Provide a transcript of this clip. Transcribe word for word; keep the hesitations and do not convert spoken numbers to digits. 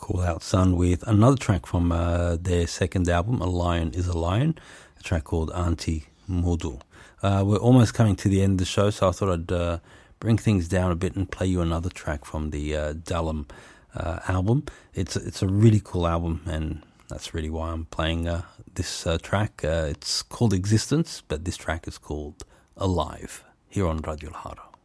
Cool Out Sun with another track from uh, their second album, A Lion is a Lion, a track called Auntie Modu. Uh, we're almost coming to the end of the show, so I thought I'd uh, bring things down a bit and play you another track from the uh, Dalam uh, album. It's, it's a really cool album, and that's really why I'm playing uh, this uh, track. Uh, it's called Existence, but this track is called Alive, here on Radio Lahara.